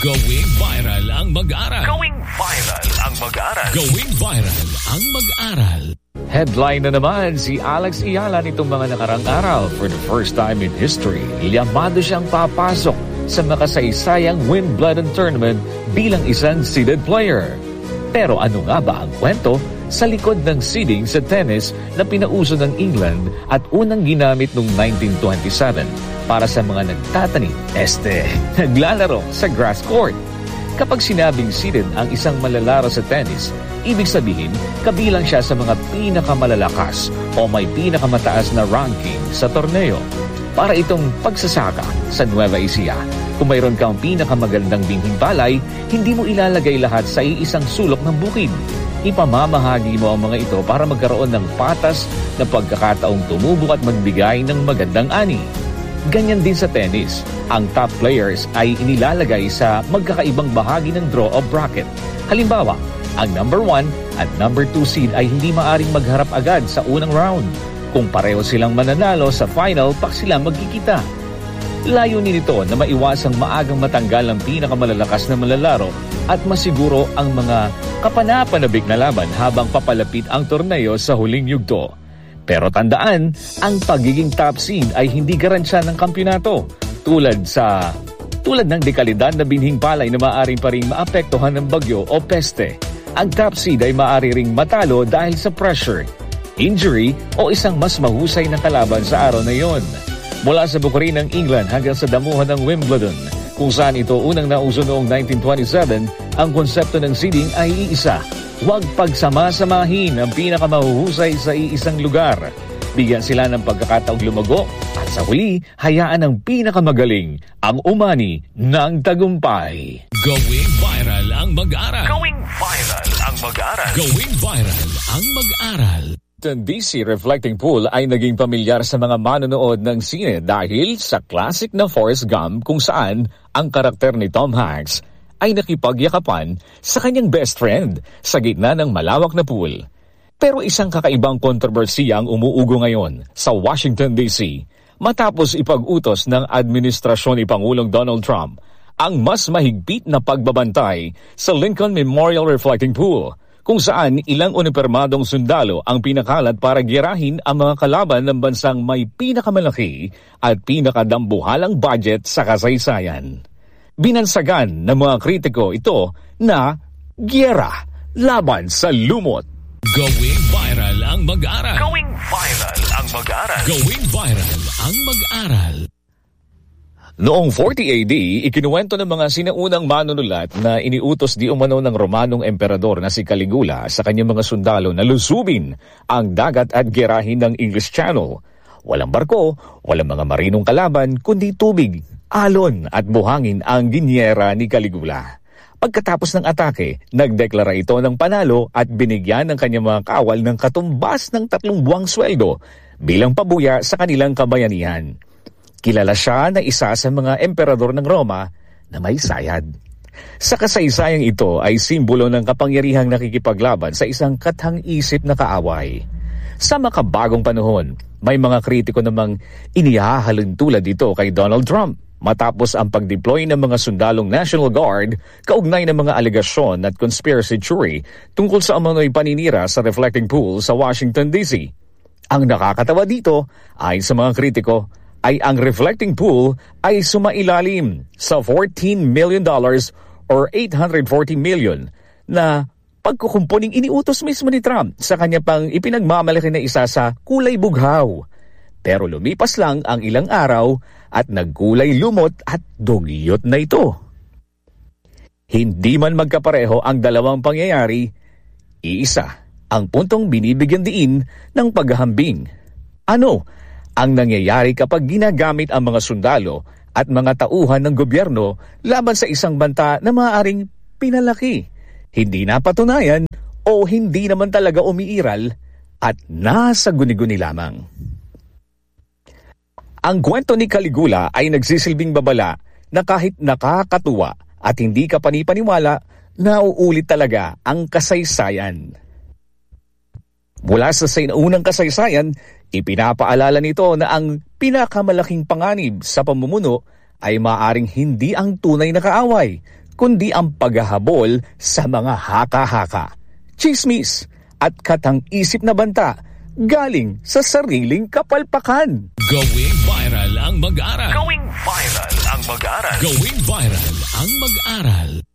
Going viral ang mag-aral. Going viral ang mag-aral. Going viral ang mag-aral. Headline na naman si Alex Ayala nitong mga nakarang araw. For the first time in history, liyamado siyang papasok sa makasaysayang Wimbledon tournament bilang isang seeded player. Pero ano nga ba ang kwento sa likod ng seeding sa tennis na pinauso ng England at unang ginamit noong 1927 para sa mga nagtatanim, naglalaro sa grass court? Kapag sinabing seeded ang isang malalaro sa tennis, ibig sabihin kabilang siya sa mga pinakamalalakas o may pinakamataas na ranking sa torneo. Para itong pagsasaka sa Nueva Ecija, kung mayroon kang pinakamagandang binhing palay, hindi mo ilalagay lahat sa iisang sulok ng bukid. Ipamamahagi mo ang mga ito para magkaroon ng patas na pagkakataong tumubo at magbigay ng magandang ani. Ganyan din sa tennis. Ang top players ay inilalagay sa magkakaibang bahagi ng draw o bracket. Halimbawa, ang number 1 at number 2 seed ay hindi maaring magharap agad sa unang round. Kung pareho silang mananalo sa final, pak sila magkikita. Layunin nito na maiwasang maagang matanggal ang pinakamalalakas na malalaro at masiguro ang mga kapanapanabik na laban habang papalapit ang torneo sa huling yugto. Pero tandaan, ang pagiging top seed ay hindi garansya ng kampyonato. Tulad ng dekalidad na binhing palay na maaring pa ring maapektuhan ng bagyo o peste. Ang top seed ay maaari ring matalo dahil sa pressure, injury o isang mas mahusay na kalaban sa araw na yon. Mula sa bukurin ng England hanggang sa damuhan ng Wimbledon, kung saan ito unang nauso noong 1927, ang konsepto ng seeding ay iisa. Huwag pagsama-samahin ang pinakamahuhusay sa iisang lugar. Bigyan sila ng pagkakataong lumago at sa huli, hayaan ang pinakamagaling ang umani ng tagumpay. Going viral ang mag-aral. Going viral ang mag-aral. Going viral ang mag-aral. Ang DC Reflecting Pool ay naging pamilyar sa mga manonood ng sine dahil sa classic na Forrest Gump kung saan ang karakter ni Tom Hanks ay nakipagyakapan sa kanyang best friend sa gitna ng malawak na pool. Pero isang kakaibang kontrobersiya ang umuugo ngayon sa Washington DC matapos ipag-utos ng administrasyon ni Pangulong Donald Trump ang mas mahigpit na pagbabantay sa Lincoln Memorial Reflecting Pool, kung saan ilang unipermadong sundalo ang pinakalat para girahin ang mga kalaban ng bansang may pinakamalaki at pinakadambuhalang budget sa kasaysayan. Binansagan ng mga kritiko ito na giyera laban sa lumot. Going viral ang mag-aral. Going viral ang mag-aral. Going viral ang mag-aral. Noong 40 AD, ikinuwento ng mga sinaunang manunulat na iniutos di umano ng Romanong emperador na si Caligula sa kanyang mga sundalo na lusubin ang dagat at gerahin ng English Channel. Walang barko, walang mga marinong kalaban, kundi tubig, alon at buhangin ang ginyera ni Caligula. Pagkatapos ng atake, nagdeklara ito ng panalo at binigyan ng kanyang mga kawal ng katumbas ng 3 buwang sweldo bilang pabuya sa kanilang kabayanihan. Kilala siya na isa sa mga emperador ng Roma na may sayad. Sa kasaysayang ito ay simbolo ng kapangyarihang nakikipaglaban sa isang kathang-isip na kaaway. Sa makabagong panahon, may mga kritiko namang inihahalin tulad dito kay Donald Trump matapos ang pag-deploy ng mga sundalong National Guard kaugnay ng mga alegasyon at conspiracy theory tungkol sa umano'y paninira sa reflecting pool sa Washington, D.C. Ang nakakatawa dito, ayon sa mga kritiko, ay ang reflecting pool ay sumailalim sa $14 million or 840 million na pagkukumpuning iniutos mismo ni Trump sa kanya pang ipinagmamalaki na isa sa kulay bughaw. Pero lumipas lang ang ilang araw at nagkulay lumot at dugyot na ito. Hindi man magkapareho ang dalawang pangyayari, iisa ang puntong binibigyan diin ng paghahambing. Ano ang nangyayari kapag ginagamit ang mga sundalo at mga tauhan ng gobyerno laban sa isang banta na maaaring pinalaki, hindi napatunayan o hindi naman talaga umiiral at nasa guni-guni lamang? Ang kwento ni Caligula ay nagsisilbing babala na kahit nakakatuwa at hindi ka panipaniwala, nauulit talaga ang kasaysayan. Mula sa unang kasaysayan, ipinapaalala nito na ang pinakamalaking panganib sa pamumuno ay maaaring hindi ang tunay na kaaway, kundi ang paghahabol sa mga haka-haka, chismis at katang-isip na banta galing sa sariling kapalpakan. Going viral ang mag-aaral. Going viral ang mag-aaral. Going viral ang mag-aaral.